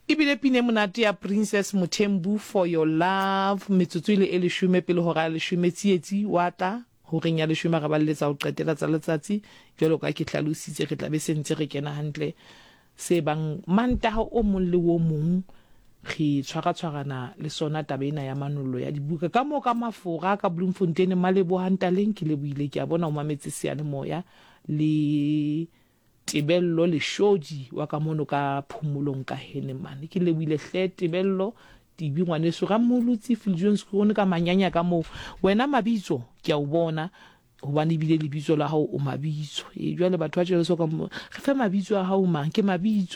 Ibile pine monate ya Princess Muthembu for your love metsotso ile 10 pele hora 10 tsietsi wata ho renya 10 ga balletsa ho qetela tsa letsatsi jalo ka ke hlalositse re tla be sentse re kena hantle se bang mantaha o mong le o mong re tshwarana le sona tabena ya manollo ya dibuka ka mo ka mafora ka Bloemfontein Malebo Hantaleng ke le buile ke a bona o mametse seane moya le Tebello le shoji wa ka mono ka phumulong ka Heneman ke le buile hle Tebello tibi ngwaneso ga molutsi Fulgens kone ka manyanya ka mo wena mabitso ke a o bona hobane bile lebitso la hao o mabitso e jwale batho ba tshelo so ka re fe mabitso a hao mang ke mabitso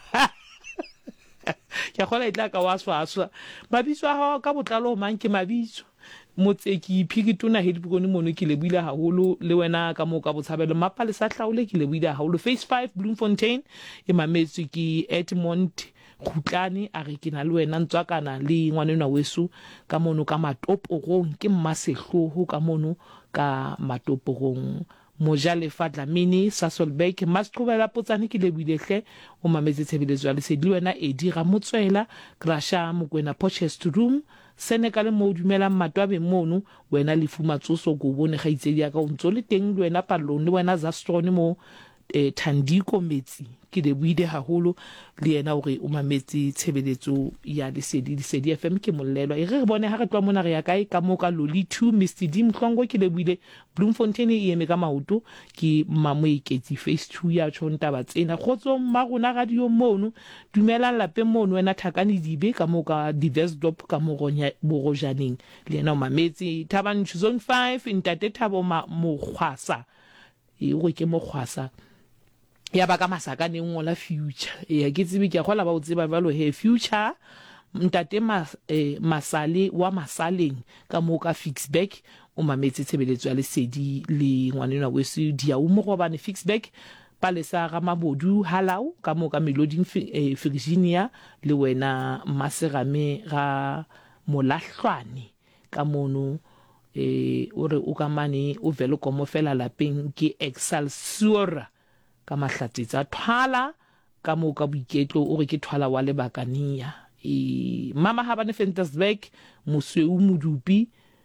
ke khola itla ka waswa mabitso a hao ka botlalo mang ke mabitso motseki phikitona hedibukone mono ke le buile haholo le wena ka mo ka botshabelo mapa le sa hlaole ke le buile haholo Phase 5 Bloemfontein e mametswe ke Edmond Khutlane a re ke na le wena ntswakana le ngwanena wesu ka mono ka Matoporong ke Mmasehloho ka mono ka Matoporong Mojale Fadla Mini Sasolbek Masqubela Potsane ke le buile hle o mametse tshebeletso ya lesedi wena Edi Ramotswela Grasha Mokwena Potchefstroom Room Senegal mo dumela matwabe mono wena le fumatsoso go bone ga itsedi ya ka o ntso le teng le wena Palong le wena Zastrone mo Thandiko Metsi ke le buile haholo le yena hore o mametse tshebeletso ya lesedi FM ke mollelwa e re bone ha re twa mona re ya kae ka mo ka Loli 2 Mr D Mhlongo ke le buile Bloemfontein e eme ka maoto ke Mamoeketsi Phase 2 ya tshonta ba tsena khotso mma rona radio mono dumela lape mono wena Thakani Dibe ka mo ka Diversdorp ka mo Borojaneng le yena o mametse Thabang Zone 5 Ntate Thabo Mogwasa e go ke Mogwasa ya ba ka Masaka ne ngola future ya ke tsebe ke khola ba o tseba balo he future Ntate Masale wa Masaleng ka mo ka Fixback o mametse tshebeletso ya lesedi le ngwanena wesu dia o mo gobane Fixback palesa ga Mabodu Halau ka mo ka Melody Virginia le wena Maserame ga Molahlwane ka mono ore o ka mane o velo komo fela lapeng ke Excelsior ka mahlatsi tsa thwala ka mo ka boiketlo o re ke thwala wa lebakania mama Habane Fantasberg Mosweu Modupi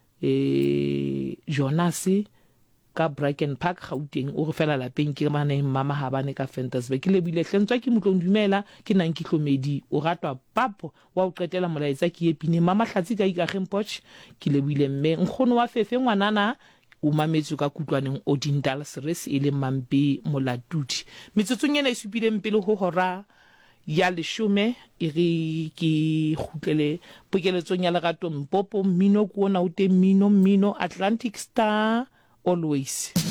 Jonas ka Bracken Park Gauteng o re fela lapeng ke mane mama Habane ka Fantasberg le bile hlentswa ke motlong dumela ke nang ke tlomedi o ratwa papo wa o qetela molaetsa ke epine mama hlatsi ka Ikagempotch ke le bile mme nkgono wa Fefe ngwanana o mametswe ka kutlwaneng Odindal Series ile Mampi Molatudi metsotso nyena e supile mpele ho hora ya 10 e re ke khutlele pokeletsong ya lerato Mpopo mmino ko ona o te mmino Atlantic Star always